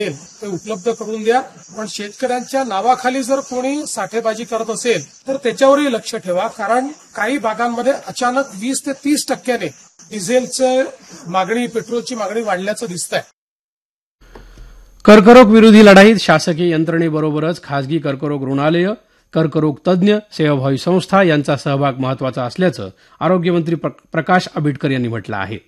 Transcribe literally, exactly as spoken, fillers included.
ते उपलब्ध करून द्या. पण शेतकऱ्यांच्या नावाखाली जर कोणी साठेबाजी करत असेल तर त्याच्यावरही लक्ष ठेवा, कारण काही भागांमध्ये अचानक वीस ते तीस टक्क्याने डिझेलचं मागणी, पेट्रोलची मागणी वाढल्याचं दिसतंय. कर्करोग विरोधी लढाईत शासकीय यंत्रणेबरोबरच खासगी कर्करोग रुग्णालयं, कर्करोग तज्ज्ञ, सेवाभावी संस्था यांचा सहभाग महत्वाचा असल्याचं आरोग्यमंत्री प्रकाश आंबेडकर यांनी म्हटलं आहे.